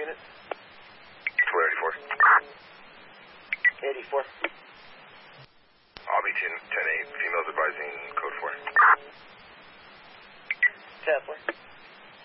unit? Square 84. I'll be 10-8. Females advising code 4. 10-4.